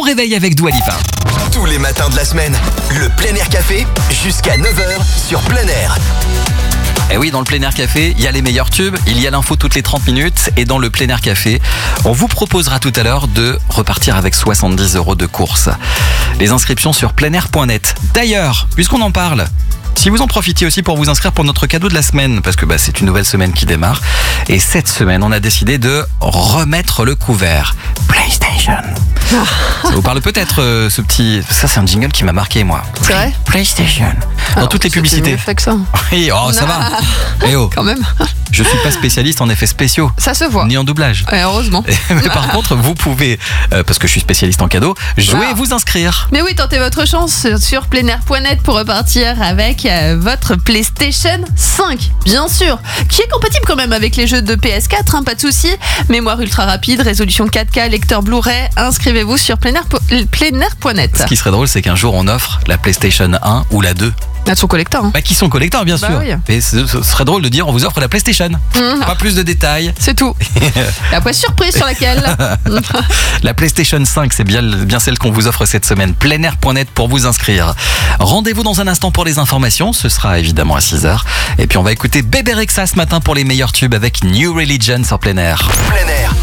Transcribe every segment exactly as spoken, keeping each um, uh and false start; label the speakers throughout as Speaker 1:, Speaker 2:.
Speaker 1: réveil avec Dua Lipa.
Speaker 2: Tous les matins de la semaine, le Plein Air Café jusqu'à neuf heures sur Plein Air.
Speaker 1: Et oui, dans le Plein Air Café, il y a les meilleurs tubes, il y a l'info toutes les trente minutes. Et dans le Plein Air Café, on vous proposera tout à l'heure de repartir avec soixante-dix euros de course. Les inscriptions sur pleinair point net. D'ailleurs, puisqu'on en parle, si vous en profitiez aussi pour vous inscrire pour notre cadeau de la semaine, parce que bah, c'est une nouvelle semaine qui démarre. Et cette semaine, on a décidé de remettre le couvert PlayStation. Ça vous parle peut-être euh, ce petit... Ça, c'est un jingle qui m'a marqué, moi.
Speaker 3: C'est vrai ?
Speaker 1: PlayStation. Dans
Speaker 3: Alors,
Speaker 1: toutes les
Speaker 3: c'était
Speaker 1: publicités.
Speaker 3: mieux fait que ça.
Speaker 1: Oui, oh, ça va. Eh oh,
Speaker 3: Quand même.
Speaker 1: je suis pas spécialiste en effets spéciaux,
Speaker 3: Ça se voit.
Speaker 1: ni en doublage.
Speaker 3: Ouais, heureusement.
Speaker 1: Mais par contre, vous pouvez, euh, parce que je suis spécialiste en cadeaux, jouer
Speaker 3: Ah.
Speaker 1: et vous inscrire.
Speaker 3: Mais oui, tentez votre chance sur pleinair point net pour repartir avec euh, votre PlayStation cinq, bien sûr, qui est compatible quand même avec les jeux de P S quatre, hein, pas de souci. Mémoire ultra rapide, résolution quatre K, lecteur Blu-ray. Inscrivez-vous sur pleinair point net.
Speaker 1: Ce qui serait drôle, c'est qu'un jour on offre la PlayStation un ou la deux.
Speaker 3: Là, de son collector. Hein.
Speaker 1: Bah, qui sont collecteurs, bien
Speaker 3: Bah
Speaker 1: sûr.
Speaker 3: oui.
Speaker 1: Et ce, ce serait drôle de dire on vous offre la PlayStation.
Speaker 3: Mmh.
Speaker 1: Pas plus de détails.
Speaker 3: C'est tout. La poisse surprise sur laquelle.
Speaker 1: La PlayStation cinq, c'est bien, bien celle qu'on vous offre cette semaine. pleinair point net pour vous inscrire. Rendez-vous dans un instant pour les informations. Ce sera évidemment à six heures. Et puis on va écouter Bébé Rexha ce matin pour les meilleurs tubes avec New Religion sur Plein Air.
Speaker 2: Plein Air.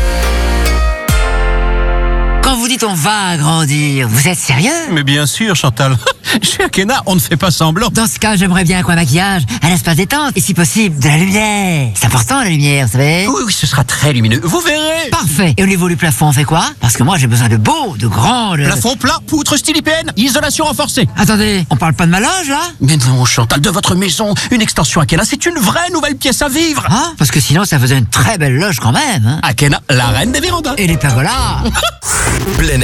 Speaker 4: Quand vous dites on va agrandir, vous êtes sérieux?
Speaker 5: Mais bien sûr, Chantal. Chez Akena, on ne fait pas semblant.
Speaker 4: Dans ce cas, j'aimerais bien un coin maquillage, un espace détente, et si possible, de la lumière. C'est important, la lumière, vous savez?
Speaker 5: Oui, oui, ce sera très lumineux. Vous verrez.
Speaker 4: Parfait. Et au niveau du plafond, on fait quoi? Parce que moi, j'ai besoin de beau, de grand, de...
Speaker 5: Plafond plat, poutre style I P N, isolation renforcée.
Speaker 4: Attendez, on parle pas de ma loge, là?
Speaker 5: Mais non, Chantal, de votre maison, une extension Akena, c'est une vraie nouvelle pièce à vivre.
Speaker 4: Ah, parce que sinon, ça faisait une très belle loge quand même, hein?
Speaker 5: Akena, la reine des vérandas.
Speaker 4: Et les pergolas?
Speaker 2: Plein Air.